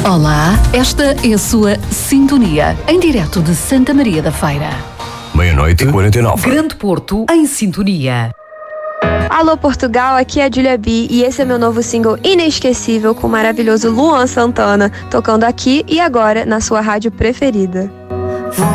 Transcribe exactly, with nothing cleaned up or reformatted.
Olá, esta é a sua Sintonia, em direto de Santa Maria da Feira. Meia-noite e quarenta e nove. Grande Porto, em sintonia. Alô Portugal, aqui é a Julia B e esse é meu novo single inesquecível com o maravilhoso Luan Santana, tocando aqui e agora na sua rádio preferida.